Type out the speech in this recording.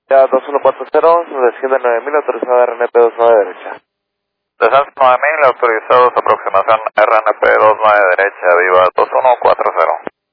Ya 2140, desciende 9000, autorizado RNP 29 derecha. Descenso 9000, autorizados, aproximación RNP 29 derecha, viva 2140.